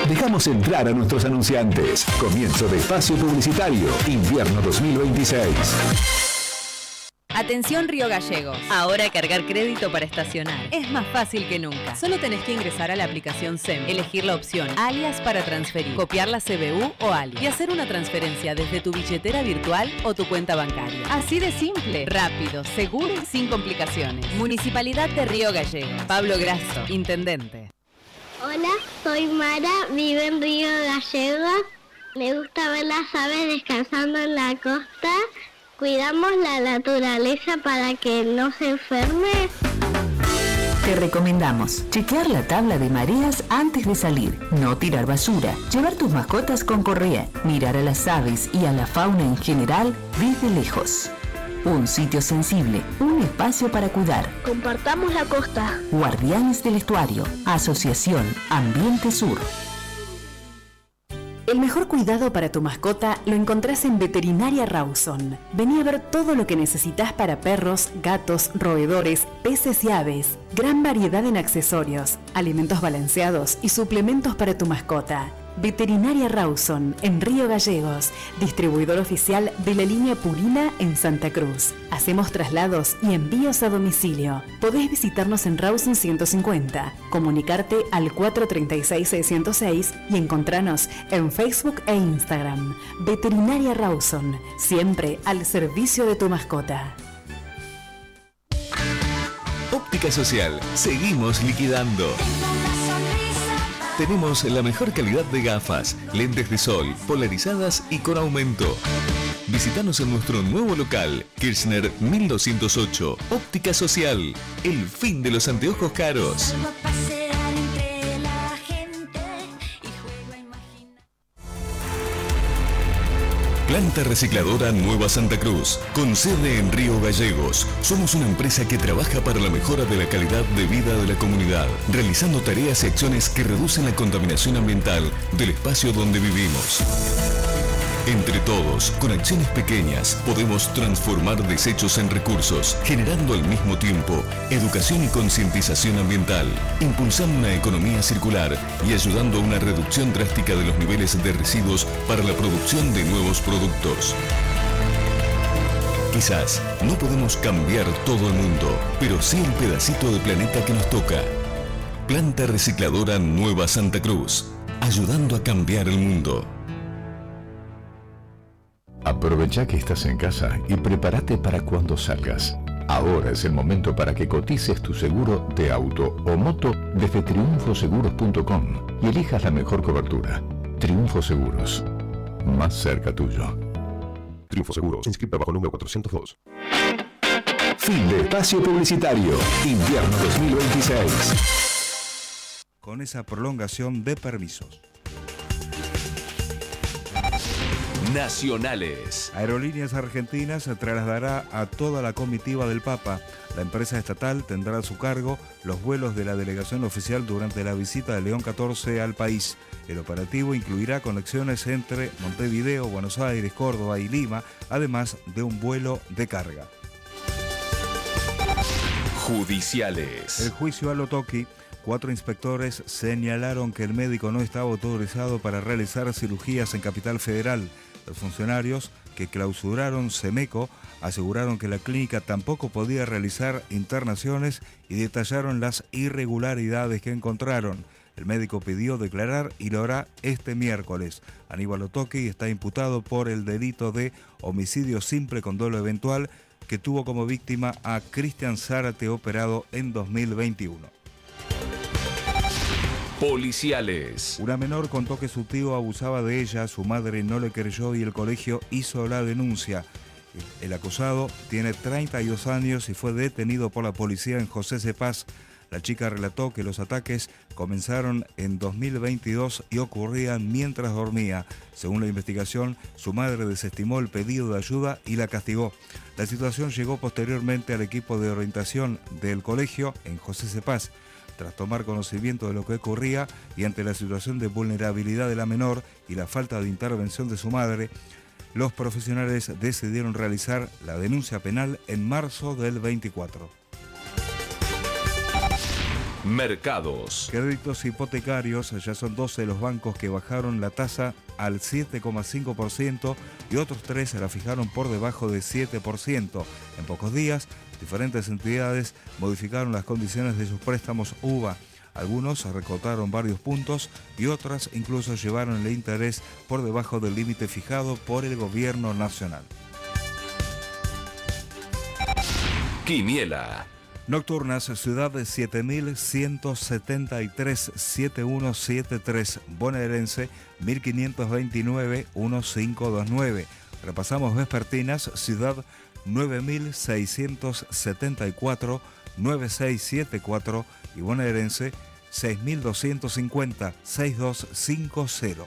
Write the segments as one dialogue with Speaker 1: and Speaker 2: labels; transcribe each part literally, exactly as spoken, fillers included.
Speaker 1: Dejamos entrar a nuestros anunciantes. Comienzo de espacio publicitario, invierno dos mil veintiséis.
Speaker 2: Atención Río Gallegos. Ahora cargar crédito para estacionar es más fácil que nunca. Solo tenés que ingresar a la aplicación S E M, elegir la opción alias para transferir, copiar la C B U o alias y hacer una transferencia desde tu billetera virtual o tu cuenta bancaria. Así de simple, rápido, seguro y sin complicaciones. Municipalidad de Río Gallegos. Pablo Grasso, Intendente.
Speaker 3: Hola, soy Mara, vivo en Río Gallegos. Me gusta ver las aves descansando en la costa. Cuidamos la naturaleza para que no se enferme.
Speaker 4: Te recomendamos chequear la tabla de mareas antes de salir, no tirar basura, llevar tus mascotas con correa, mirar a las aves y a la fauna en general desde lejos. Un sitio sensible, un espacio para cuidar.
Speaker 3: Compartamos la costa.
Speaker 4: Guardianes del Estuario, Asociación Ambiente Sur.
Speaker 5: El mejor cuidado para tu mascota lo encontrás en Veterinaria Rawson. Vení a ver todo lo que necesitas para perros, gatos, roedores, peces y aves. Gran variedad en accesorios, alimentos balanceados y suplementos para tu mascota. Veterinaria Rawson, en Río Gallegos, distribuidor oficial de la línea Purina en Santa Cruz. Hacemos traslados y envíos a domicilio. Podés visitarnos en Rawson ciento cincuenta, comunicarte al cuatro tres seis, seis cero seis y encontrarnos en Facebook e Instagram. Veterinaria Rawson, siempre al servicio de tu mascota.
Speaker 1: Óptica Social, seguimos liquidando. Tenemos la mejor calidad de gafas, lentes de sol, polarizadas y con aumento. Visítanos en nuestro nuevo local, Kirchner mil doscientos ocho, Óptica Social, el fin de los anteojos caros. Planta Recicladora Nueva Santa Cruz, con sede en Río Gallegos. Somos una empresa que trabaja para la mejora de la calidad de vida de la comunidad, realizando tareas y acciones que reducen la contaminación ambiental del espacio donde vivimos. Entre todos, con acciones pequeñas, podemos transformar desechos en recursos, generando al mismo tiempo educación y concientización ambiental, impulsando una economía circular y ayudando a una reducción drástica de los niveles de residuos para la producción de nuevos productos. Quizás no podemos cambiar todo el mundo, pero sí el pedacito de planeta que nos toca. Planta Recicladora Nueva Santa Cruz, ayudando a cambiar el mundo.
Speaker 6: Aprovecha que estás en casa y prepárate para cuando salgas. Ahora es el momento para que cotices tu seguro de auto o moto desde triunfo seguros punto com y elijas la mejor cobertura. Triunfo Seguros, más cerca tuyo.
Speaker 7: Triunfo Seguros, inscrita bajo número cuatrocientos dos.
Speaker 1: Fin de espacio publicitario, invierno dos mil veintiséis.
Speaker 8: Con esa prolongación de permisos.
Speaker 1: Nacionales.
Speaker 8: Aerolíneas Argentinas se trasladará a toda la comitiva del Papa. La empresa estatal tendrá a su cargo los vuelos de la delegación oficial durante la visita de León catorce al país. El operativo incluirá conexiones entre Montevideo, Buenos Aires, Córdoba y Lima, además de un vuelo de carga.
Speaker 1: Judiciales.
Speaker 8: El juicio a Lotoki. Cuatro inspectores señalaron que el médico no estaba autorizado para realizar cirugías en Capital Federal. Los funcionarios que clausuraron Semeco aseguraron que la clínica tampoco podía realizar internaciones y detallaron las irregularidades que encontraron. El médico pidió declarar y lo hará este miércoles. Aníbal Otoqui está imputado por el delito de homicidio simple con dolo eventual que tuvo como víctima a Cristian Zárate, operado en dos mil veintiuno.
Speaker 1: Policiales.
Speaker 8: Una menor contó que su tío abusaba de ella, su madre no le creyó y el colegio hizo la denuncia. El acusado tiene treinta y dos años y fue detenido por la policía en José Cepaz. La chica relató que los ataques comenzaron en dos mil veintidós y ocurrían mientras dormía. Según la investigación, su madre desestimó el pedido de ayuda y la castigó. La situación llegó posteriormente al equipo de orientación del colegio en José Cepaz. Tras tomar conocimiento de lo que ocurría y ante la situación de vulnerabilidad de la menor y la falta de intervención de su madre, los profesionales decidieron realizar la denuncia penal en marzo del veinticuatro.
Speaker 1: Mercados.
Speaker 8: Créditos hipotecarios, ya son doce los bancos que bajaron la tasa al siete coma cinco por ciento y otros tres la fijaron por debajo de siete por ciento. En pocos días, diferentes entidades modificaron las condiciones de sus préstamos U V A. Algunos recortaron varios puntos y otras incluso llevaron el interés por debajo del límite fijado por el gobierno nacional.
Speaker 1: Quiniela.
Speaker 8: Nocturnas, Ciudad de siete mil ciento setenta y tres, siete mil ciento setenta y tres, bonaerense mil quinientos veintinueve, quince veintinueve. Repasamos vespertinas, Ciudad nueve mil seiscientos setenta y cuatro, nueve mil seiscientos setenta y cuatro y bonaerense seis mil doscientos cincuenta, sesenta y dos cincuenta.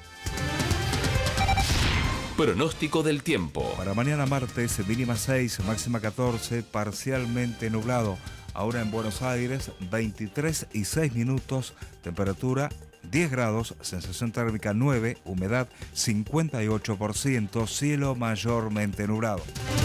Speaker 1: Pronóstico del tiempo.
Speaker 8: Para mañana martes, mínima seis, máxima catorce, parcialmente nublado. Ahora en Buenos Aires, veintitrés y seis minutos, temperatura diez grados, sensación térmica nueve, humedad cincuenta y ocho por ciento, cielo mayormente nublado.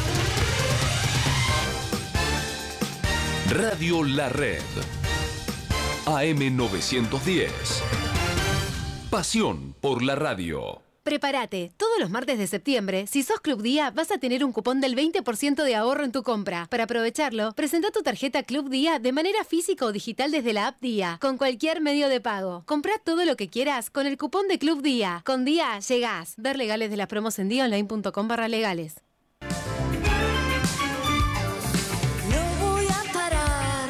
Speaker 1: Radio La Red. A M novecientos diez. Pasión por la radio.
Speaker 9: Prepárate, todos los martes de septiembre, si sos Club Día, vas a tener un cupón del veinte por ciento de ahorro en tu compra. Para aprovecharlo, presenta tu tarjeta Club Día de manera física o digital desde la app Día, con cualquier medio de pago. Comprá todo lo que quieras con el cupón de Club Día. Con Día, llegás. Ver legales de las promos en diaonline.com barra legales.
Speaker 10: No voy a parar,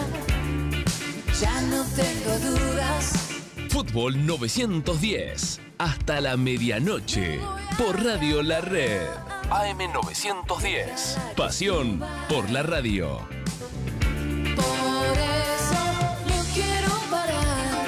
Speaker 10: ya no tengo dudas.
Speaker 1: Fútbol novecientos diez. Hasta la medianoche. Por Radio La Red. A M novecientos diez. Pasión por la radio.
Speaker 10: Por eso no quiero parar.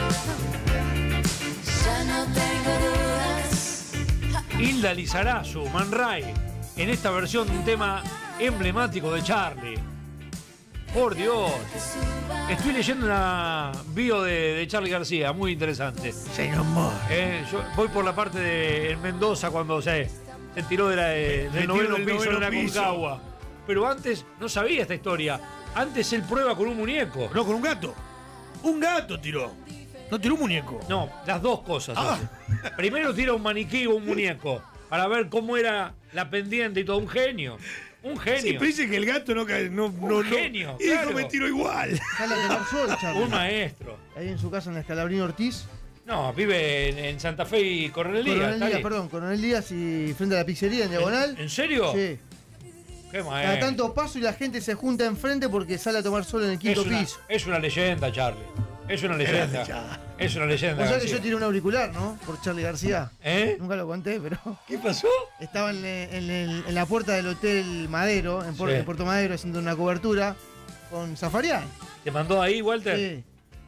Speaker 10: Ya no tengo dudas.
Speaker 11: Hilda Lizarazu, Man Ray, en esta versión de un tema emblemático de Charlie. Por Dios. Estoy leyendo una bio de, de Charly García, muy interesante.
Speaker 12: Se enamoró.
Speaker 11: Eh, yo voy por la parte de en Mendoza cuando se, se tiró de la, de, del noveno piso de la Concagua. Pero antes no sabía esta historia. Antes él prueba con un muñeco.
Speaker 12: No, con un gato. Un gato tiró. No tiró un muñeco.
Speaker 11: No, las dos cosas.
Speaker 12: Ah.
Speaker 11: Primero tira un maniquí o un muñeco para ver cómo era la pendiente y todo. Un genio. Un genio.
Speaker 12: Sí, pero dice que el gato no cae. No,
Speaker 11: un
Speaker 12: no,
Speaker 11: genio.
Speaker 12: No. Y dijo, me tiro igual.
Speaker 13: Sale a tomar sol, Charly.
Speaker 11: Un maestro.
Speaker 13: Ahí en su casa en la Escalabrini Ortiz.
Speaker 11: No, vive en, en Santa Fe y Coronel Díaz.
Speaker 13: Coronel Díaz, perdón, Coronel Díaz y frente a la pizzería en diagonal.
Speaker 11: ¿En, ¿en serio?
Speaker 13: Sí.
Speaker 11: Qué maestro.
Speaker 13: Cada tanto paso y la gente se junta enfrente porque sale a tomar sol en el quinto
Speaker 11: es una,
Speaker 13: piso.
Speaker 11: Es una leyenda, Charly. Es una leyenda. Es una leyenda.
Speaker 13: O sea que yo tiré un auricular, ¿no? Por Charly García.
Speaker 11: ¿Eh?
Speaker 13: Nunca lo conté, pero.
Speaker 11: ¿Qué pasó?
Speaker 13: Estaba en, en, en, en la puerta del Hotel Madero, en, Puerto,
Speaker 11: sí.
Speaker 13: en Puerto Madero, haciendo una cobertura con Zafarian.
Speaker 11: ¿Te mandó ahí, Walter?
Speaker 13: Sí.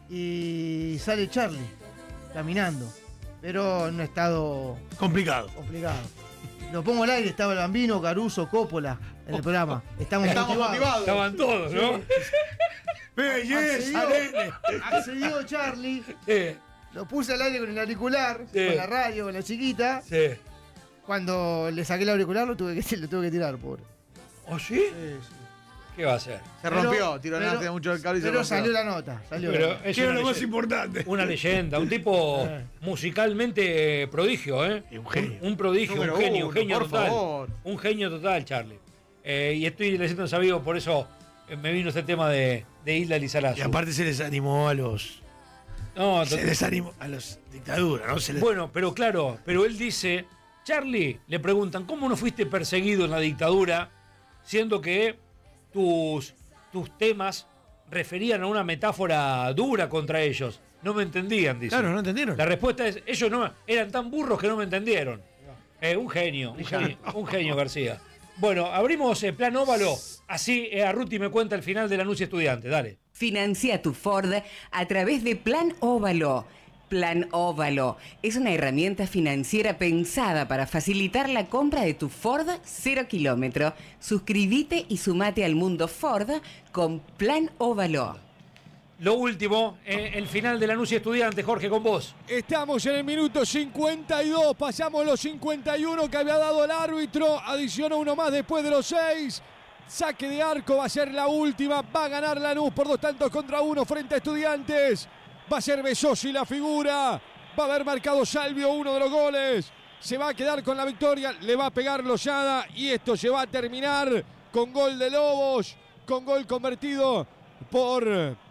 Speaker 13: Y sale Charly, caminando. Pero en un estado.
Speaker 12: Complicado.
Speaker 13: Complicado. Lo pongo al aire, estaba el Bambino, Caruso, Coppola en el programa. Estamos,
Speaker 11: Estamos
Speaker 13: motivados.
Speaker 11: motivados. Estaban todos, ¿no?
Speaker 13: Sí.
Speaker 12: Belleza,
Speaker 13: accedió, accedió Charly.
Speaker 11: Sí.
Speaker 13: Lo puse al aire con el auricular,
Speaker 11: sí.
Speaker 13: con la radio, con la chiquita.
Speaker 11: Sí.
Speaker 13: Cuando le saqué el auricular lo tuve que, lo tuve que tirar, pobre.
Speaker 11: ¿Oh, sí?
Speaker 13: Sí, sí.
Speaker 11: ¿Qué va a hacer?
Speaker 14: Se rompió, tiró delante mucho el cable y se
Speaker 13: Pero
Speaker 14: rompió.
Speaker 13: salió la nota. Salió
Speaker 11: Pero
Speaker 13: la nota.
Speaker 11: es
Speaker 12: Que era
Speaker 11: una
Speaker 12: lo más
Speaker 11: leyenda.
Speaker 12: importante.
Speaker 11: Una leyenda, un tipo musicalmente prodigio, ¿eh?
Speaker 12: Un genio.
Speaker 11: Un, un prodigio,
Speaker 14: Número
Speaker 11: un genio,
Speaker 14: uno,
Speaker 11: un genio
Speaker 14: por
Speaker 11: total.
Speaker 14: favor.
Speaker 11: Un genio total, Charly. Eh, y estoy leyendo sabido, por eso eh, me vino este tema de, de Hilda Lizarazu.
Speaker 12: Y aparte se les animó a los.
Speaker 11: No,
Speaker 12: Se
Speaker 11: to-
Speaker 12: les animó a los dictaduras, ¿no? Se les...
Speaker 11: Bueno, pero claro, pero él dice, Charly, le preguntan, ¿cómo no fuiste perseguido en la dictadura, siendo que tus, tus temas referían a una metáfora dura contra ellos? No me entendían, dice.
Speaker 12: Claro, no entendieron.
Speaker 11: La respuesta es, ellos no eran tan burros que no me entendieron. Eh, un genio, un genio, un genio García. Bueno, abrimos eh, Plan Óvalo, así eh, Arruti me cuenta el final del anuncio estudiante, dale.
Speaker 15: Financia tu Ford a través de Plan Óvalo. Plan Óvalo es una herramienta financiera pensada para facilitar la compra de tu Ford cero kilómetro. Suscríbete y sumate al mundo Ford con Plan Óvalo.
Speaker 11: Lo último, eh, el final del anuncio estudiante, Jorge, con vos.
Speaker 16: Estamos en el minuto cincuenta y dos, pasamos los cincuenta y uno que había dado el árbitro, adicionó uno más después de los seis. Saque de arco, va a ser la última. Va a ganar Lanús por dos tantos contra uno frente a Estudiantes. Va a ser Besosi la figura. Va a haber marcado Salvio uno de los goles. Se va a quedar con la victoria. Le va a pegar Lozada. Y esto se va a terminar con gol de Lobos. Con gol convertido por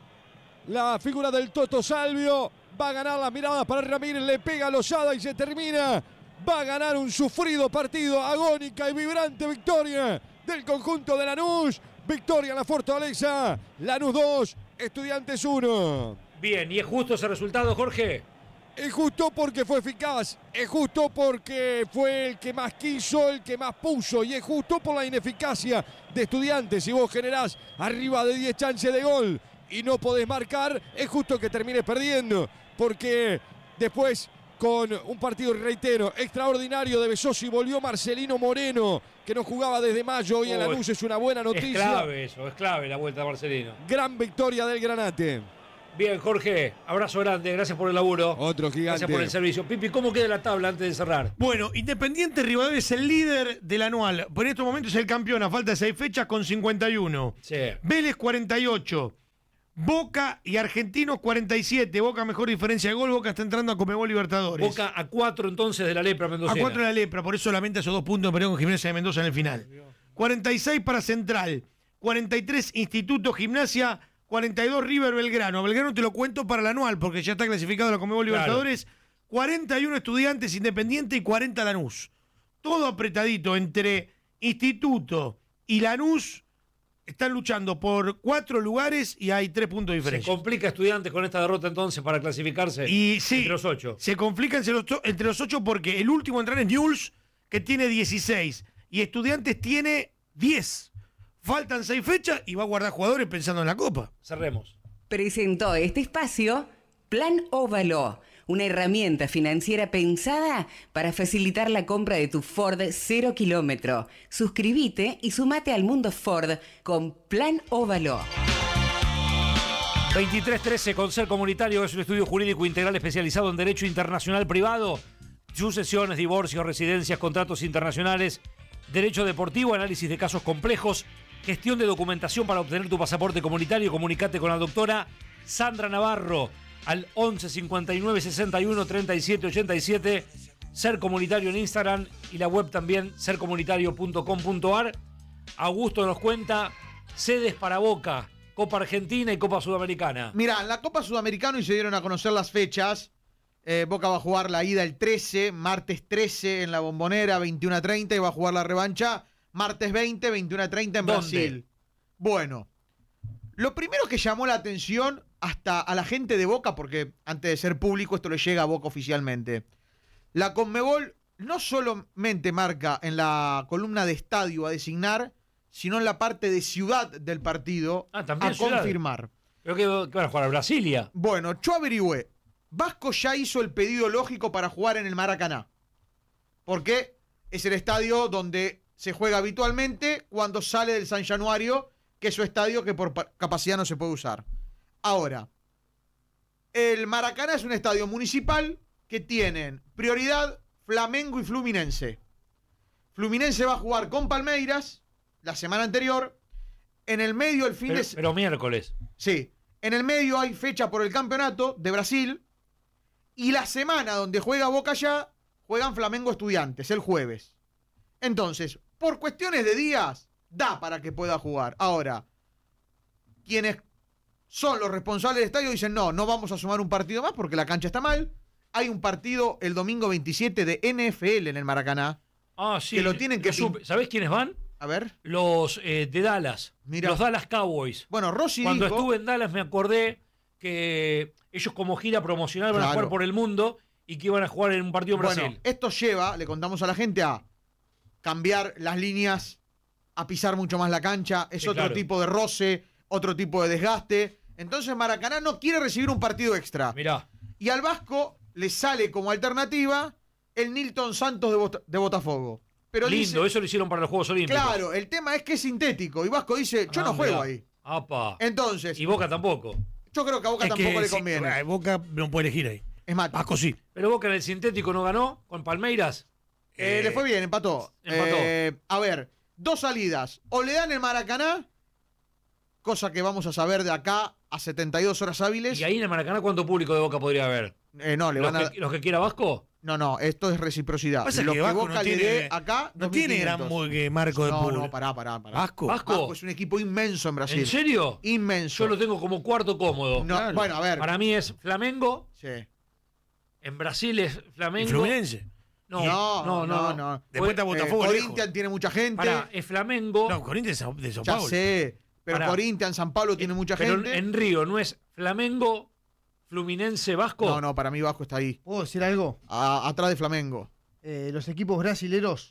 Speaker 16: la figura del Toto Salvio. Va a ganar las miradas para Ramírez. Le pega a Lozada y se termina. Va a ganar un sufrido partido. Agónica y vibrante victoria del conjunto de Lanús. Victoria en la Fortaleza. Lanús dos, Estudiantes uno.
Speaker 11: Bien, ¿y es justo ese resultado, Jorge?
Speaker 16: Es justo porque fue eficaz. Es justo porque fue el que más quiso, el que más puso. Y es justo por la ineficacia de Estudiantes. Si vos generás arriba de diez chances de gol y no podés marcar, es justo que termines perdiendo. Porque después, con un partido, reitero, extraordinario de Besosi, volvió Marcelino Moreno, que no jugaba desde mayo. Hoy en Lanús es una buena noticia.
Speaker 11: Es clave eso, es clave la vuelta de Marcelino.
Speaker 16: Gran victoria del Granate.
Speaker 11: Bien, Jorge, abrazo grande, gracias por el laburo.
Speaker 16: Otro gigante.
Speaker 11: Gracias por el servicio. Pipi, ¿cómo queda la tabla antes de cerrar?
Speaker 12: Bueno, Independiente Rivadavia es el líder del anual. Por estos momentos es el campeón a falta de seis fechas con cincuenta y uno.
Speaker 11: Sí.
Speaker 12: Vélez cuarenta y ocho. Boca y Argentinos cuarenta y siete. Boca mejor diferencia de gol. Boca está entrando a Conmebol Libertadores.
Speaker 11: Boca a cuatro entonces de la lepra mendocina.
Speaker 12: A cuatro de la lepra, por eso lamenta esos dos puntos perdió con Gimnasia de Mendoza en el final. cuarenta y seis para Central. cuarenta y tres Instituto Gimnasia. cuarenta y dos River Belgrano. Belgrano te lo cuento para el anual porque ya está clasificado a la Conmebol Libertadores. Claro. cuarenta y uno Estudiantes Independiente y cuarenta Lanús. Todo apretadito entre Instituto y Lanús. Están luchando por cuatro lugares y hay tres puntos de diferencia.
Speaker 11: Se complica Estudiantes con esta derrota entonces para clasificarse
Speaker 12: y sí,
Speaker 11: entre los ocho.
Speaker 12: Se complica entre los, entre los ocho porque el último a entrar es Newell's, que tiene dieciséis, y Estudiantes tiene diez. Faltan seis fechas y va a guardar jugadores pensando en la Copa.
Speaker 11: Cerremos.
Speaker 15: Presentó este espacio Plan Óvalo, una herramienta financiera pensada para facilitar la compra de tu Ford cero kilómetro. Suscríbete y sumate al mundo Ford con Plan Óvalo.
Speaker 11: veintitrés trece Concert Comunitario es un estudio jurídico integral especializado en Derecho Internacional Privado, sucesiones, divorcios, residencias, contratos internacionales, derecho deportivo, análisis de casos complejos, gestión de documentación para obtener tu pasaporte comunitario. Comunicate con la doctora Sandra Navarro al once cincuenta y nueve sesenta y uno treinta y siete ochenta y siete. Ser Comunitario en Instagram y la web también ser comunitario punto com punto a r. Augusto nos cuenta sedes para Boca, Copa Argentina y Copa Sudamericana.
Speaker 14: Mirá, en la Copa Sudamericana y se dieron a conocer las fechas. Eh, Boca va a jugar la ida el trece, martes trece en la Bombonera, veintiuno a treinta, y va a jugar la revancha martes veinte, veintiuno a treinta en
Speaker 11: ¿Dónde?
Speaker 14: Brasil. Bueno, lo primero que llamó la atención hasta a la gente de Boca, porque antes de ser público esto le llega a Boca oficialmente, la Conmebol no solamente marca en la columna de estadio a designar, sino en la parte de ciudad del partido
Speaker 11: ah, ¿también
Speaker 14: a
Speaker 11: ciudad?
Speaker 14: confirmar.
Speaker 11: ¿Pero qué, qué van a jugar a Brasilia?
Speaker 14: Bueno, yo averigüé. Vasco ya hizo el pedido lógico para jugar en el Maracaná, porque es el estadio donde se juega habitualmente cuando sale del San Januario, que es su estadio que por capacidad no se puede usar. Ahora, el Maracaná es un estadio municipal que tienen prioridad Flamengo y Fluminense. Fluminense va a jugar con Palmeiras la semana anterior. En el medio, el fin
Speaker 11: pero,
Speaker 14: de...
Speaker 11: Pero miércoles.
Speaker 14: Sí. En el medio hay fecha por el campeonato de Brasil. Y la semana donde juega Boca ya, juegan Flamengo Estudiantes, el jueves. Entonces, por cuestiones de días, da para que pueda jugar. Ahora, quienes son los responsables del estadio dicen, no, no vamos a sumar un partido más porque la cancha está mal. Hay un partido el domingo veintisiete de N F L en el Maracaná.
Speaker 11: Ah, sí.
Speaker 14: Que lo tienen que...
Speaker 11: Lo ¿Sabés quiénes van?
Speaker 14: A ver.
Speaker 11: Los eh, de Dallas.
Speaker 14: Mirá.
Speaker 11: Los Dallas Cowboys.
Speaker 14: Bueno, Rossi
Speaker 11: Cuando
Speaker 14: dijo...
Speaker 11: estuve en Dallas me acordé que ellos como gira promocional van
Speaker 14: Claro.
Speaker 11: a jugar por el mundo y que iban a jugar en un partido en Brasil.
Speaker 14: Bueno, esto lleva, le contamos a la gente, a cambiar las líneas, a pisar mucho más la cancha. Es
Speaker 11: Sí,
Speaker 14: otro
Speaker 11: claro.
Speaker 14: tipo de roce, otro tipo de desgaste. Entonces Maracaná no quiere recibir un partido extra.
Speaker 11: Mirá.
Speaker 14: Y al Vasco le sale como alternativa el Nilton Santos de, Bot- de Botafogo. Pero
Speaker 11: Lindo,
Speaker 14: dice,
Speaker 11: eso lo hicieron para los Juegos Olímpicos.
Speaker 14: claro, el tema es que es sintético. Y Vasco dice, yo
Speaker 11: Ah,
Speaker 14: no juego
Speaker 11: mirá.
Speaker 14: ahí.
Speaker 11: Apa.
Speaker 14: Entonces,
Speaker 11: Y Boca tampoco.
Speaker 14: yo creo que a Boca
Speaker 12: Es
Speaker 14: tampoco
Speaker 12: que
Speaker 14: le
Speaker 12: sí,
Speaker 14: conviene.
Speaker 12: eh, Boca no puede elegir ahí.
Speaker 14: Es más,
Speaker 12: Vasco sí.
Speaker 11: Pero Boca en el sintético no ganó con Palmeiras.
Speaker 14: eh, le fue bien, empató.
Speaker 11: Empató.
Speaker 14: Eh, a ver, dos salidas. O le dan el Maracaná, cosa que vamos a saber de acá a setenta y dos horas hábiles.
Speaker 11: ¿Y ahí en el Maracaná cuánto público de Boca podría haber?
Speaker 14: Eh, no, le
Speaker 11: ¿Los,
Speaker 14: van a...
Speaker 11: que, ¿Los que quiera Vasco?
Speaker 14: No, no, esto es reciprocidad.
Speaker 12: Pasa
Speaker 14: Lo
Speaker 12: que
Speaker 14: que,
Speaker 12: Vasco
Speaker 14: Boca
Speaker 12: no
Speaker 14: le
Speaker 12: tiene-
Speaker 14: dé acá,
Speaker 12: no
Speaker 14: dos mil
Speaker 12: tiene
Speaker 14: quinientos.
Speaker 12: gran mu- que marco de
Speaker 14: No,
Speaker 12: público.
Speaker 14: no, pará, pará, pará.
Speaker 12: ¿Vasco?
Speaker 11: ¿Vasco?
Speaker 14: es un equipo inmenso en Brasil.
Speaker 11: ¿En serio?
Speaker 14: Inmenso.
Speaker 11: Yo lo tengo como cuarto cómodo.
Speaker 14: No, Claro. bueno, a ver.
Speaker 11: Para mí es Flamengo.
Speaker 14: Sí.
Speaker 11: En Brasil es Flamengo.
Speaker 12: ¿Y Fluminense?
Speaker 11: No,
Speaker 14: No,
Speaker 11: no, no.
Speaker 14: no, no.
Speaker 12: Después está
Speaker 14: Eh,
Speaker 12: Botafogo
Speaker 14: Corinthians
Speaker 12: lejos.
Speaker 14: tiene mucha gente.
Speaker 11: Pará, es Flamengo.
Speaker 12: No, Corinthians es de Sao
Speaker 14: Ya
Speaker 12: Paulo.
Speaker 14: sé. Pero
Speaker 11: Pará.
Speaker 14: Corinthians, San Pablo tiene mucha
Speaker 11: Pero
Speaker 14: gente.
Speaker 11: en Río no es Flamengo, Fluminense, Vasco.
Speaker 14: No, no, para mí Vasco está ahí.
Speaker 13: ¿Puedo decir algo?
Speaker 14: A- atrás de Flamengo.
Speaker 13: Eh, los equipos brasileros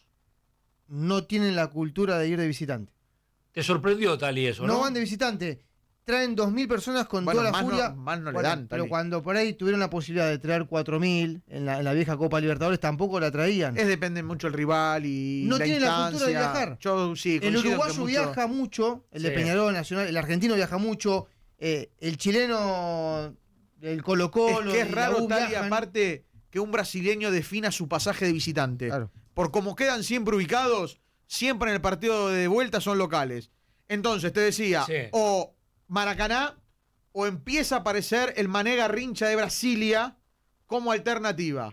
Speaker 13: no tienen la cultura de ir de visitante.
Speaker 11: Te sorprendió Tali eso, ¿no?
Speaker 13: No van de visitante. Traen dos mil personas con
Speaker 14: Bueno,
Speaker 13: toda la
Speaker 14: más no-
Speaker 13: furia.
Speaker 14: más no le
Speaker 13: Bueno,
Speaker 14: dan,
Speaker 13: pero
Speaker 14: Tali.
Speaker 13: cuando por ahí tuvieron la posibilidad de traer cuatro mil en la, en la vieja Copa Libertadores, tampoco la traían.
Speaker 14: Es depende mucho el rival y
Speaker 13: No
Speaker 14: la
Speaker 13: tiene la cultura de
Speaker 14: instancia.
Speaker 13: viajar.
Speaker 14: Yo sí,
Speaker 13: El
Speaker 14: coincido que
Speaker 13: uruguayo
Speaker 14: mucho-
Speaker 13: viaja mucho, el de
Speaker 14: Sí.
Speaker 13: Peñarol Nacional, el argentino viaja mucho, eh, el chileno, el Colo Colo.
Speaker 14: Es que es
Speaker 13: y la
Speaker 14: raro,
Speaker 13: U
Speaker 14: Tali,
Speaker 13: viajan.
Speaker 14: aparte, que un brasileño defina su pasaje de visitante. Por como quedan siempre ubicados, siempre en el partido de vuelta son locales. Entonces, te decía,
Speaker 11: Sí.
Speaker 14: o Maracaná, o empieza a aparecer el Mané Garrincha de Brasilia como alternativa.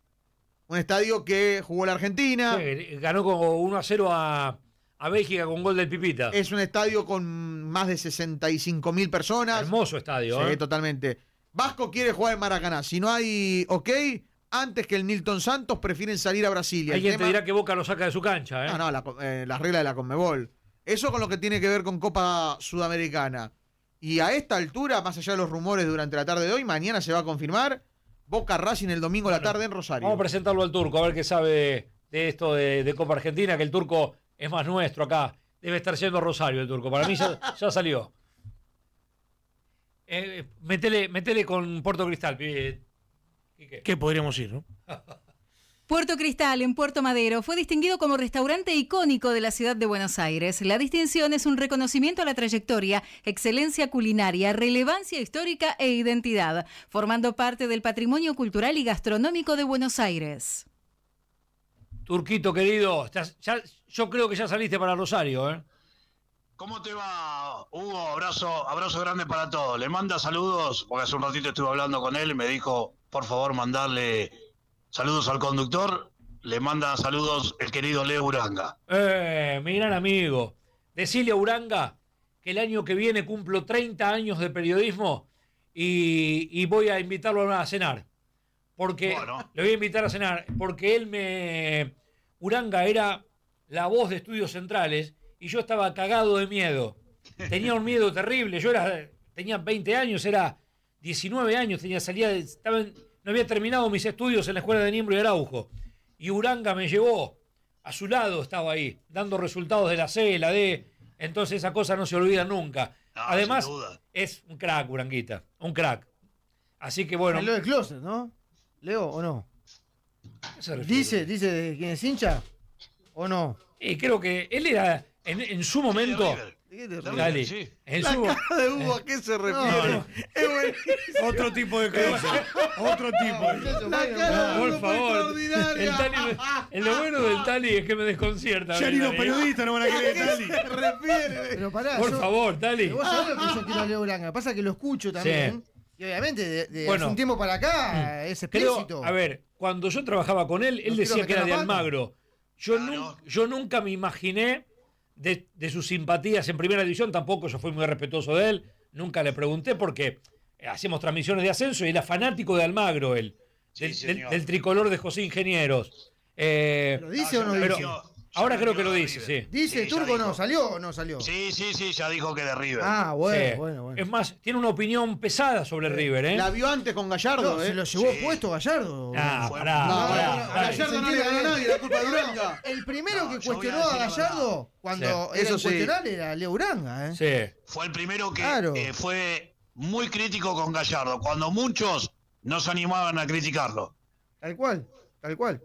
Speaker 14: Un estadio que jugó la Argentina.
Speaker 11: Sí, ganó como uno a cero a, a Bélgica con gol del Pipita.
Speaker 14: Es un estadio con más de sesenta y cinco mil personas.
Speaker 11: Hermoso estadio,
Speaker 14: Sí,
Speaker 11: ¿eh?
Speaker 14: totalmente. Vasco quiere jugar en Maracaná. Si no hay ok, antes que el Nilton Santos prefieren salir a Brasilia. El
Speaker 11: Alguien
Speaker 14: tema-
Speaker 11: te dirá que Boca lo saca de su cancha, ¿eh?
Speaker 14: No, no, la, eh, las reglas de la Conmebol. Eso con lo que tiene que ver con Copa Sudamericana. Y a esta altura, más allá de los rumores durante la tarde de hoy, mañana se va a confirmar Boca Racing el domingo a la tarde en Rosario.
Speaker 11: Vamos a presentarlo al turco, a ver qué sabe de, de esto de, de Copa Argentina, que el turco es más nuestro acá. Debe estar yendo a Rosario el turco. Para mí ya, ya salió. Eh, metele, metele con Puerto Cristal, pibe. Quique.
Speaker 12: ¿Qué podríamos ir, no?
Speaker 17: Puerto Cristal, en Puerto Madero, fue distinguido como restaurante icónico de la ciudad de Buenos Aires. La distinción es un reconocimiento a la trayectoria, excelencia culinaria, relevancia histórica e identidad, formando parte del patrimonio cultural y gastronómico de Buenos Aires.
Speaker 11: Turquito querido, ya- ya- yo creo que ya saliste para Rosario, ¿eh?
Speaker 18: ¿Cómo te va, Hugo? Abrazo, abrazo grande para todos. Le manda saludos, porque hace un ratito estuve hablando con él y me dijo, por favor, mandarle saludos al conductor. Le manda saludos el querido Leo Uranga.
Speaker 11: Eh, mi gran amigo. Decile a Uranga que el año que viene cumplo treinta años de periodismo y, y voy a invitarlo a cenar. Porque le voy a invitar a cenar porque él me... Uranga era la voz de Estudios Centrales y yo estaba cagado de miedo. Tenía un miedo terrible. Yo era, tenía veinte años, era diecinueve años, tenía salida de- estaba en- no había terminado mis estudios en la escuela de Niembro y Araujo. Y Uranga me llevó, a su lado estaba ahí, dando resultados de la C, la D. Entonces esa cosa no se olvida nunca. Además,
Speaker 18: sin duda.
Speaker 11: es un crack, Uranguita, un crack. Así que bueno.
Speaker 13: Salió del closet, ¿no? ¿Leo o no?
Speaker 11: se refiere?
Speaker 13: ¿Dice, dice de quién es hincha? ¿O no?
Speaker 11: Y creo que él era, en, en su momento... Dale, en
Speaker 14: La
Speaker 11: su...
Speaker 14: cara de Hugo, ¿a qué se refiere?
Speaker 11: No, no.
Speaker 14: Es buenísimo.
Speaker 12: Otro tipo de closet. Otro tipo.
Speaker 14: La cara de
Speaker 11: Por
Speaker 14: Hugo fue
Speaker 11: favor.
Speaker 14: extraordinaria.
Speaker 11: El Tali me- el lo bueno del Tali es que me desconcierta.
Speaker 12: Ya ni los
Speaker 11: Tali.
Speaker 12: periodistas no van a querer
Speaker 14: ¿A
Speaker 12: Tali.
Speaker 14: qué se refiere?
Speaker 13: Pero pará,
Speaker 11: Por
Speaker 13: yo-
Speaker 11: favor, Tali.
Speaker 13: pero vos sabés lo que yo quiero a Leo Uranga. Pasa que lo escucho también. Y obviamente, de, de
Speaker 11: Bueno.
Speaker 13: hace un tiempo para acá, es explícito.
Speaker 11: Creo, a ver, cuando yo trabajaba con él, él
Speaker 13: No
Speaker 11: decía
Speaker 13: quiero
Speaker 11: que era de
Speaker 13: meter la pata.
Speaker 11: Almagro. Yo, nun- yo nunca me imaginé de, de sus simpatías en primera división, tampoco yo fui muy respetuoso de él, nunca le pregunté porque hacíamos transmisiones de ascenso y era fanático de Almagro él, del, del-
Speaker 18: señor.
Speaker 11: del tricolor de José Ingenieros. Eh,
Speaker 13: ¿Lo dice o no
Speaker 11: pero
Speaker 13: dice?
Speaker 11: ahora creo que lo dice, sí.
Speaker 13: ¿Dice
Speaker 18: Sí, ya
Speaker 13: Turco o no?
Speaker 18: dijo.
Speaker 13: ¿Salió o no salió?
Speaker 18: Sí, sí, sí, ya dijo que de River.
Speaker 13: Ah, bueno,
Speaker 11: Sí.
Speaker 13: bueno, bueno.
Speaker 11: Es más, tiene una opinión pesada sobre River, ¿eh?
Speaker 14: La vio antes con Gallardo,
Speaker 13: No,
Speaker 14: ¿eh?
Speaker 13: se lo llevó
Speaker 18: Sí.
Speaker 13: puesto Gallardo.
Speaker 11: Ah,
Speaker 18: Fue-
Speaker 11: pará,
Speaker 14: No,
Speaker 11: pará,
Speaker 14: no, no,
Speaker 11: pará.
Speaker 14: Gallardo no le ganó a nadie, la culpa de Uranga.
Speaker 13: El primero
Speaker 18: No,
Speaker 13: que
Speaker 18: yo voy a
Speaker 13: cuestionó a
Speaker 18: decir la
Speaker 13: Gallardo
Speaker 18: verdad.
Speaker 13: cuando
Speaker 11: Sí.
Speaker 13: era
Speaker 14: Eso sí.
Speaker 13: incuestionable era Leo Uranga, ¿eh?
Speaker 11: Sí.
Speaker 18: Fue el primero que
Speaker 13: Claro.
Speaker 18: eh, fue muy crítico con Gallardo, cuando muchos no se animaban a criticarlo.
Speaker 13: Tal cual, tal cual.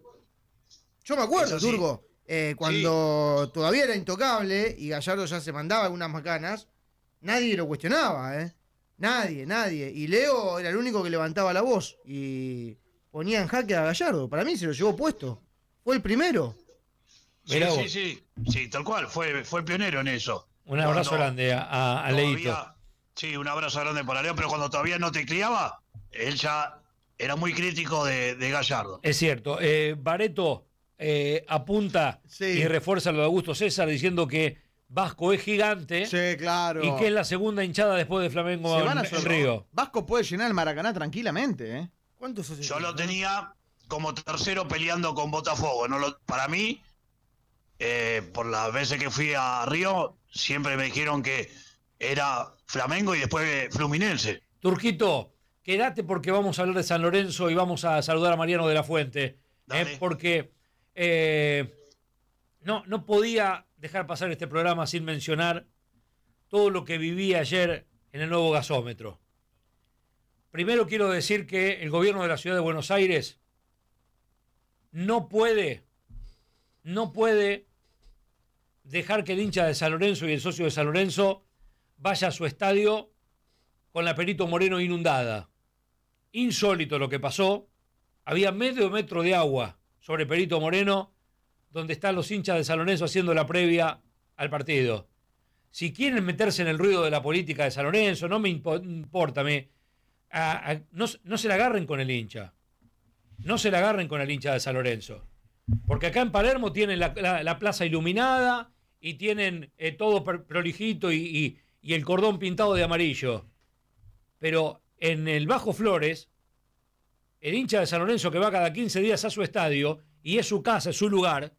Speaker 13: Yo me acuerdo,
Speaker 18: Eso sí.
Speaker 13: Turco, eh, cuando todavía era intocable y Gallardo ya se mandaba algunas macanas, nadie lo cuestionaba, ¿eh? Nadie, nadie. Y Leo era el único que levantaba la voz y ponía en jaque a Gallardo. Para mí se lo llevó puesto. Fue el primero.
Speaker 18: Sí,
Speaker 11: Mirá
Speaker 18: sí,
Speaker 11: vos.
Speaker 18: sí, sí, tal cual, fue, fue pionero en eso.
Speaker 11: Un abrazo
Speaker 18: Cuando
Speaker 11: grande a, a, a Leito.
Speaker 18: todavía- Sí, un abrazo grande para Leo, pero cuando todavía no tecleaba, él ya era muy crítico de, de Gallardo.
Speaker 11: Es cierto. Eh, Bareto eh, apunta y refuerza lo de Augusto César diciendo que Vasco es gigante.
Speaker 14: Sí, claro.
Speaker 11: Y que es la segunda hinchada después de Flamengo
Speaker 14: Se
Speaker 11: en,
Speaker 14: van a
Speaker 11: en
Speaker 14: solo-
Speaker 11: Río.
Speaker 14: Vasco puede llenar el Maracaná tranquilamente, ¿eh?
Speaker 13: ¿Cuántos hace?
Speaker 18: Yo lo tenía como tercero peleando con Botafogo. No lo, para mí, eh, por las veces que fui a Río, siempre me dijeron que era Flamengo y después Fluminense.
Speaker 11: Turquito, quédate porque vamos a hablar de San Lorenzo y vamos a saludar a Mariano de la Fuente. eh, porque eh, no, no podía dejar pasar este programa sin mencionar todo lo que viví ayer en el nuevo gasómetro. Primero quiero decir que el gobierno de la ciudad de Buenos Aires no puede, no puede dejar que el hincha de San Lorenzo y el socio de San Lorenzo vaya a su estadio con la Perito Moreno inundada. Insólito lo que pasó. Había medio metro de agua sobre Perito Moreno, donde están los hinchas de San Lorenzo haciendo la previa al partido. Si quieren meterse en el ruido de la política de San Lorenzo, no me impo- importa, me, a- a- no, no se la agarren con el hincha. No se la agarren con el hincha de San Lorenzo. Porque acá en Palermo tienen la, la- la plaza iluminada y tienen eh, todo per- prolijito y, y- y el cordón pintado de amarillo. Pero en el Bajo Flores, el hincha de San Lorenzo que va cada quince días a su estadio y es su casa, es su lugar,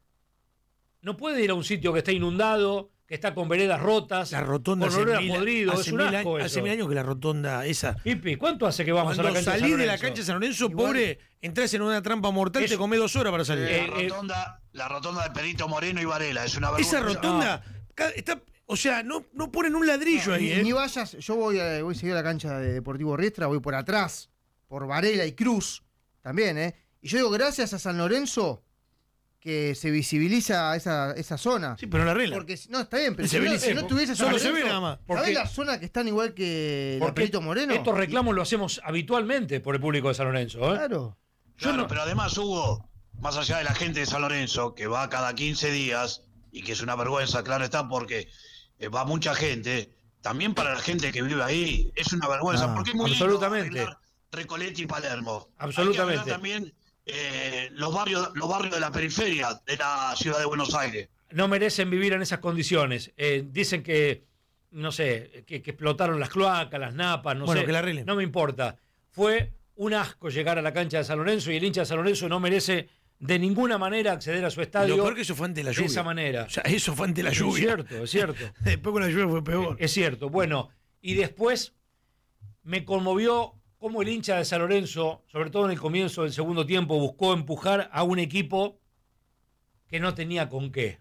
Speaker 11: no puede ir a un sitio que está inundado, que está con veredas rotas,
Speaker 12: La rotonda
Speaker 11: con
Speaker 12: hace
Speaker 11: olor a
Speaker 12: mil-
Speaker 11: podrido,
Speaker 12: hace
Speaker 11: es un
Speaker 12: mil
Speaker 11: asco
Speaker 12: años-
Speaker 11: eso.
Speaker 12: hace mil años que la rotonda esa.
Speaker 11: Pipi, ¿cuánto hace que vamos
Speaker 12: Cuando
Speaker 11: a la cancha de San
Speaker 12: salís de
Speaker 11: Lorenzo?
Speaker 12: la cancha de San Lorenzo, pobre, entras en una trampa mortal, te comés dos horas para salir.
Speaker 18: la, rotonda, la rotonda de Perito Moreno y Varela, es una vergüenza.
Speaker 12: Esa rotonda, ca- está, o sea, no, no ponen un ladrillo ahí,
Speaker 13: Ni,
Speaker 12: ¿eh?
Speaker 13: ni vayas, yo voy a, voy a seguir a la cancha de Deportivo Riestra, voy por atrás, por Varela y Cruz, también, ¿eh? Y yo digo, gracias a San Lorenzo que se visibiliza esa, esa zona.
Speaker 12: Sí, pero la arregla.
Speaker 13: Porque si- no, está bien, pero
Speaker 12: Se
Speaker 13: si no,
Speaker 12: visibiliza,
Speaker 13: si no tuviese San
Speaker 12: solo se
Speaker 13: Lorenzo,
Speaker 12: ve nada más.
Speaker 13: ¿sabés
Speaker 11: Porque-
Speaker 13: las zonas que están igual que la
Speaker 11: Porque
Speaker 13: Perito Moreno?
Speaker 11: estos reclamos lo hacemos habitualmente por el público de San Lorenzo. ¿eh?
Speaker 13: Claro.
Speaker 18: Claro, pero además, Hugo, más allá de la gente de San Lorenzo, que va cada quince días, y que es una vergüenza, claro está, porque eh, va mucha gente, también para la gente que vive ahí, es una vergüenza,
Speaker 11: Ah,
Speaker 18: porque es muy lindo
Speaker 11: absolutamente.
Speaker 18: arreglar Recoleta y Palermo.
Speaker 11: Absolutamente.
Speaker 18: Hay que arreglar también eh, los, barrios, los barrios de la periferia de la ciudad de Buenos Aires.
Speaker 11: No merecen vivir en esas condiciones. Eh, dicen que, no sé, que, que explotaron las cloacas, las napas, no
Speaker 12: Bueno,
Speaker 11: sé.
Speaker 12: que la arreglen.
Speaker 11: No me importa. Fue un asco llegar a la cancha de San Lorenzo y el hincha de San Lorenzo no merece de ninguna manera acceder a su estadio.
Speaker 12: Lo peor que eso fue ante la lluvia.
Speaker 11: De esa manera.
Speaker 12: O sea, eso fue ante la
Speaker 11: Es
Speaker 12: lluvia.
Speaker 11: cierto, es cierto.
Speaker 12: Después con la lluvia fue peor.
Speaker 11: Es cierto. Bueno, y después me conmovió cómo el hincha de San Lorenzo, sobre todo en el comienzo del segundo tiempo, buscó empujar a un equipo que no tenía con qué,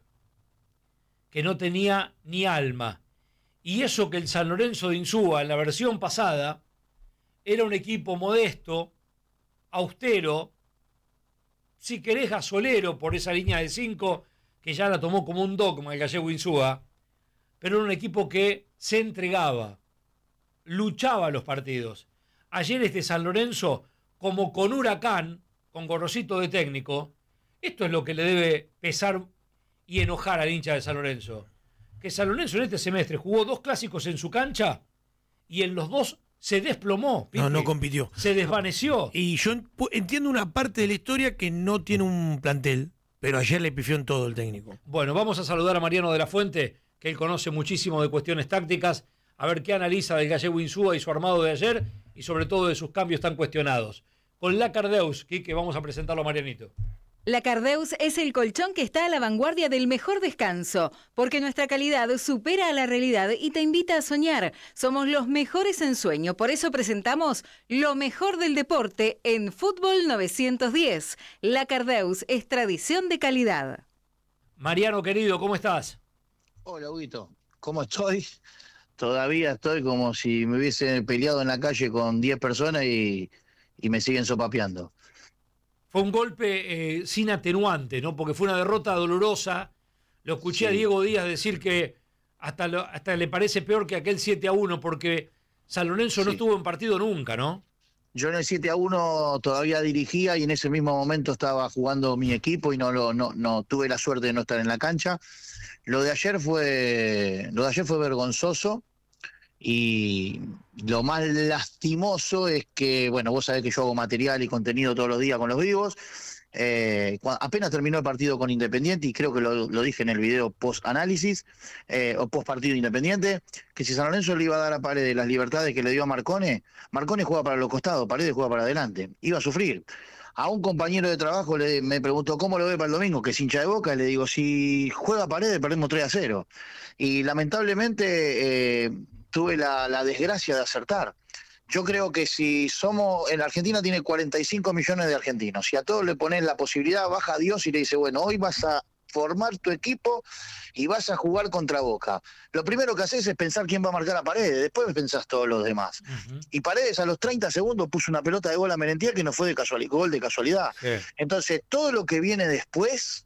Speaker 11: que no tenía ni alma. Y eso que el San Lorenzo de Insúa, en la versión pasada, era un equipo modesto, austero, si querés gasolero por esa línea de cinco, que ya la tomó como un dogma el gallego Insúa, pero era un equipo que se entregaba, luchaba los partidos. Ayer este San Lorenzo, como con Huracán, con Gorrosito de técnico, esto es lo que le debe pesar y enojar al hincha de San Lorenzo. Que San Lorenzo en este semestre jugó dos clásicos en su cancha y en los dos se desplomó.
Speaker 12: No,
Speaker 11: Pipe.
Speaker 12: no compitió.
Speaker 11: Se desvaneció.
Speaker 12: Y yo en- entiendo una parte de la historia que no tiene un plantel, pero ayer le pifió en todo el técnico.
Speaker 11: Bueno, vamos a saludar a Mariano de la Fuente, que él conoce muchísimo de cuestiones tácticas, a ver qué analiza del gallego Insúa y su armado de ayer y sobre todo de sus cambios tan cuestionados. Con la Cardeus, que vamos a presentarlo a Marianito.
Speaker 17: La Cardeus es el colchón que está a la vanguardia del mejor descanso, porque nuestra calidad supera a la realidad y te invita a soñar. Somos los mejores en sueño, por eso presentamos lo mejor del deporte en Fútbol novecientos diez. La Cardeus es tradición de calidad.
Speaker 11: Mariano, querido, ¿cómo estás?
Speaker 19: Hola, Huguito. ¿Cómo estoy? Todavía estoy como si me hubiese peleado en la calle con diez personas y, y me siguen sopapeando.
Speaker 11: Fue un golpe eh, sin atenuante, ¿no? Porque fue una derrota dolorosa. Lo escuché a
Speaker 19: Sí.
Speaker 11: Diego Díaz decir que hasta, lo- hasta le parece peor que aquel siete a uno, porque San Lorenzo no
Speaker 19: Sí.
Speaker 11: estuvo en partido nunca, ¿no?
Speaker 19: Yo en el siete a uno todavía dirigía y en ese mismo momento estaba jugando mi equipo y no, lo, no, no tuve la suerte de no estar en la cancha. Lo de ayer fue, lo de ayer fue vergonzoso y lo más lastimoso es que, bueno, vos sabés que yo hago material y contenido todos los días con los vivos. Eh, cua- apenas terminó el partido con Independiente, y creo que lo, lo dije en el video post-análisis, eh, o post-partido Independiente, que si San Lorenzo le iba a dar a Paredes las libertades que le dio a Marcone, Marcone juega para los costados, Paredes juega para adelante, iba a sufrir. A un compañero de trabajo le, me preguntó cómo lo ve para el domingo, que es hincha de Boca, y le digo, si juega Paredes perdemos tres a cero. Y lamentablemente eh, tuve la, la desgracia de acertar. Yo creo que si somos, en la Argentina tiene cuarenta y cinco millones de argentinos, si a todos le pones la posibilidad, baja a Dios y le dice, bueno, hoy vas a formar tu equipo y vas a jugar contra Boca. Lo primero que haces es pensar quién va a marcar a Paredes, después pensás todos los demás. Uh-huh. Y Paredes a los treinta segundos puso una pelota de gol a Merentiel que no fue de casualidad, gol de casualidad. Sí. Entonces, todo lo que viene después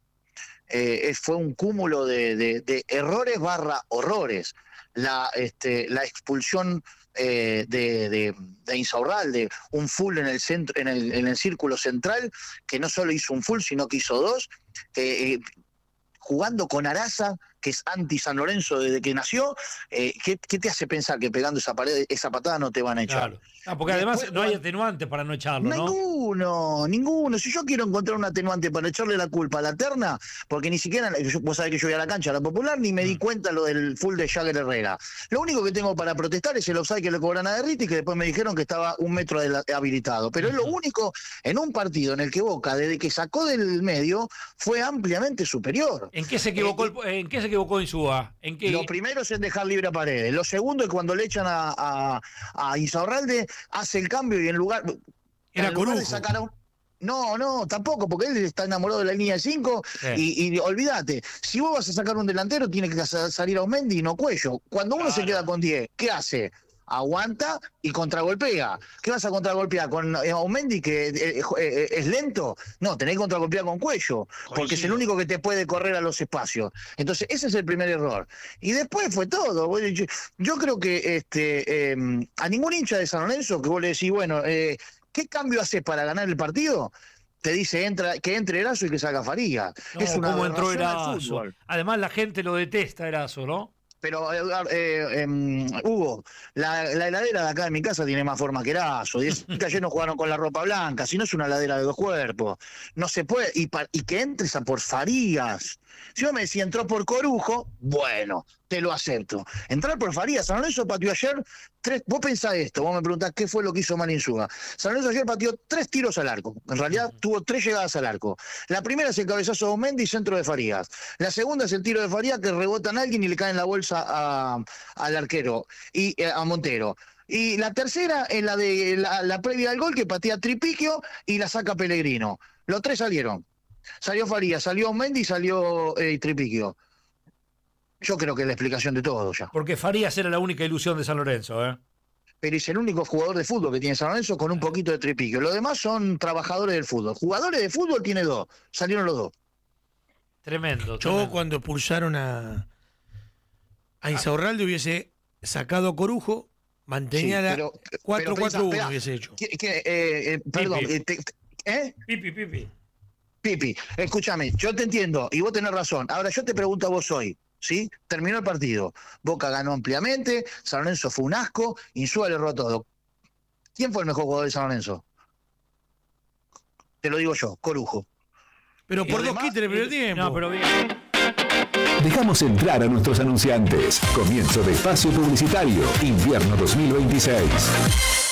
Speaker 19: eh, fue un cúmulo de, de, de errores barra horrores. La, este, la expulsión eh, de, de, de Insaurralde, un full en el centro, en el, en el círculo central, que no solo hizo un full, sino que hizo dos, eh, eh, jugando con Araza, que es anti San Lorenzo desde que nació. eh, ¿qué, ¿Qué te hace pensar que pegando esa pared, esa patada no te van a echar?
Speaker 11: Claro. Ah, porque además Después, no hay atenuante para no echarlo, ¿no?
Speaker 19: Ninguno, ninguno. Si yo quiero encontrar un atenuante para echarle la culpa a la terna, porque ni siquiera, vos sabés que yo voy a la cancha a la Popular, ni me di cuenta lo del full de Jagger Herrera. Lo único que tengo para protestar es el offside que le cobran a Derriti, que después me dijeron que estaba un metro de la, habilitado. Pero uh-huh. es lo único en un partido en el que Boca, desde que sacó del medio, fue ampliamente superior.
Speaker 11: ¿En qué se equivocó, eh, ¿en qué se equivocó Insúa? ¿En qué?
Speaker 19: Lo primero es en dejar libre a Paredes. Lo segundo es cuando le echan a, a, a Insaurralde, hace el cambio y en lugar,
Speaker 12: Era
Speaker 19: en lugar
Speaker 12: Corujo.
Speaker 19: de sacar a un, no, no, tampoco, porque él está enamorado de la línea de cinco sí. y, y olvídate, si vos vas a sacar un delantero, tiene que salir a Aumendi y no Cuello. Cuando uno claro. se queda con diez, ¿qué hace? Aguanta y contragolpea. ¿Qué vas a contragolpear? ¿Con Aumendi que eh, eh, es lento? No, tenés que contragolpear con Cuello, porque es el único que te puede correr a los espacios. Entonces, ese es el primer error. Y después fue todo. Yo, yo creo que este eh, a ningún hincha de San Lorenzo que vos le decís, bueno, eh, ¿qué cambio haces para ganar el partido? Te dice entra, que entre Erazo y que salga Faría.
Speaker 11: No,
Speaker 19: es una
Speaker 11: ¿cómo entró Erazo? Además, la gente lo detesta, Erazo, ¿no?
Speaker 19: Pero, eh, eh, eh, Hugo, la, la heladera de acá de mi casa tiene más forma que Erazo. Y es que ayer no jugaron con la ropa blanca, si no es una heladera de dos cuerpos. No se puede. Y, pa, y que entres a por Farías. Si yo me decía entró por Corujo, bueno, te lo acepto. Entrar por Farías, San Lorenzo pateó ayer tres. Vos pensás esto, vos me preguntás qué fue lo que hizo Insúa. San Lorenzo ayer pateó tres tiros al arco. En realidad uh-huh. tuvo tres llegadas al arco. La primera es el cabezazo de Aumendi y centro de Farías. La segunda es el tiro de Farías que rebota en alguien y le cae en la bolsa a, al arquero y eh, a Montero. Y la tercera es la de la, la previa al gol que patea Tripiquio y la saca Pellegrino. Los tres salieron. Salió Farías, salió Aumendi y salió eh, Tripiquio. Yo creo que es la explicación de todo ya.
Speaker 11: Porque Farías era la única ilusión de San Lorenzo, ¿eh?
Speaker 19: Pero es el único jugador de fútbol que tiene San Lorenzo con un poquito de Tripiquio. Los demás son trabajadores del fútbol. Jugadores de fútbol tiene dos. Salieron los dos.
Speaker 11: Tremendo.
Speaker 12: Yo
Speaker 11: tremendo.
Speaker 12: cuando expulsaron a, a Insaurralde hubiese sacado a Corujo, mantenía
Speaker 19: Sí,
Speaker 12: la
Speaker 19: pero-
Speaker 12: cuatro
Speaker 19: pero
Speaker 12: cuatro
Speaker 19: pensá,
Speaker 12: uno
Speaker 19: esperá.
Speaker 12: hubiese hecho.
Speaker 19: Que- que, eh, eh, perdón,
Speaker 11: Pipi.
Speaker 19: eh, te- te- ¿eh?
Speaker 11: Pipi, pipi.
Speaker 19: Pipi, escúchame, yo te entiendo y vos tenés razón. Ahora yo te pregunto a vos hoy, ¿sí? Terminó el partido. Boca ganó ampliamente, San Lorenzo fue un asco, Insúa le erró todo. ¿Quién fue el mejor jugador de San Lorenzo? Te lo digo yo, Corujo.
Speaker 12: Pero
Speaker 19: Y
Speaker 12: por
Speaker 19: lo
Speaker 12: dos
Speaker 19: demás-
Speaker 12: quites en el primer tiempo.
Speaker 11: No, pero bien.
Speaker 6: Dejamos entrar a nuestros anunciantes. Comienzo de espacio publicitario. Invierno dos mil veintiséis.